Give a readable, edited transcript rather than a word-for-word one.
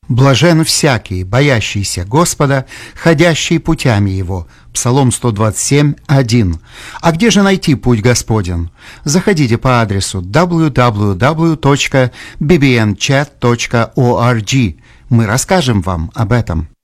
Блажен всякий, боящийся Господа, ходящий путями Его. Псалом 127, 1. А где же найти путь Господен? Заходите по адресу www.bbnchat.org. Мы расскажем вам об этом.